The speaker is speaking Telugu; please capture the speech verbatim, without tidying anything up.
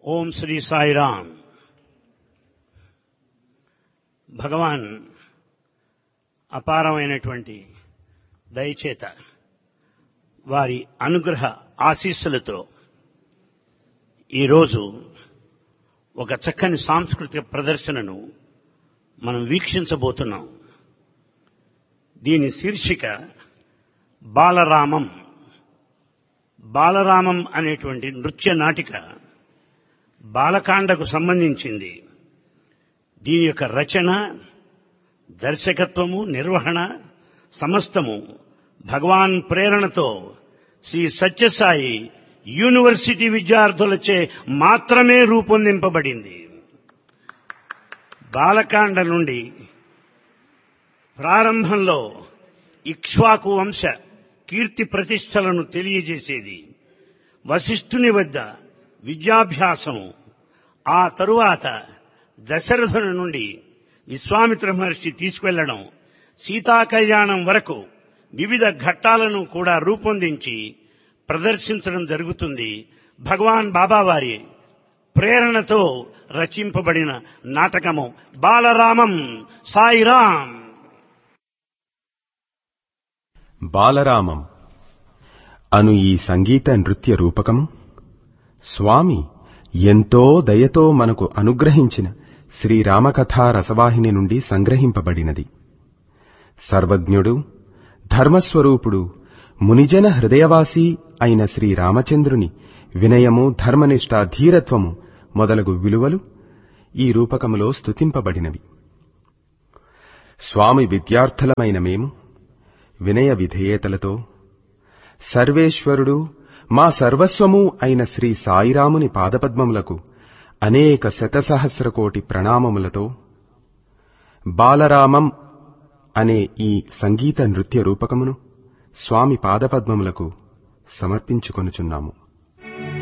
ఓం శ్రీ సాయిరామ్. భగవాన్ అపారమైనటువంటి దయచేత వారి అనుగ్రహ ఆశీస్సులతో ఈరోజు ఒక చక్కని సాంస్కృతిక ప్రదర్శనను మనం వీక్షించబోతున్నాం. దీని శీర్షిక బాలరామం. బాలరామం అనేటువంటి నృత్య నాటిక బాలకాండకు సంబంధించింది. దీని యొక్క రచన, దర్శకత్వము, నిర్వహణ సమస్తము భగవాన్ ప్రేరణతో శ్రీ సత్యసాయి యూనివర్సిటీ విద్యార్థులచే మాత్రమే రూపొందింపబడింది. బాలకాండ నుండి ప్రారంభంలో ఇక్ష్వాకు వంశ కీర్తి ప్రతిష్టలను తెలియజేసేది. వశిష్ఠుని వద్ద విద్యాభ్యాసము, ఆ తరువాత దశరథుని నుండి విశ్వామిత్ర మహర్షి తీసుకెళ్లడం, సీతా కళ్యాణం వరకు వివిధ ఘట్టాలను కూడా రూపొందించి ప్రదర్శించడం జరుగుతుంది. భగవాన్ బాబావారి ప్రేరణతో రచింపబడిన నాటకము బాలరామం. సాయిరాం. బాలరామం అను ఈ సంగీత నృత్య రూపకము స్వామి ఎంతో దయతో మనకు అనుగ్రహించిన శ్రీరామకథా రసవాహిని నుండి సంగ్రహింపబడినది. సర్వజ్ఞుడు, ధర్మస్వరూపుడు, మునిజన హృదయవాసి అయిన శ్రీరామచంద్రుని వినయము, ధర్మనిష్ట, ధీరత్వము మొదలగు విలువలు ఈ రూపకములో స్తుతింపబడినవి. స్వామి విద్యార్థులమైన మేము వినయ విధేయతలతో సర్వేశ్వరుడు, మా సర్వస్వము అయిన శ్రీ సాయిరాముని పాదపద్మములకు అనేక శతసహస్రకోటి ప్రణామములతో బాలరామం అనే ఈ సంగీత నృత్య రూపకమును స్వామి పాదపద్మములకు సమర్పించుకొనుచున్నాము.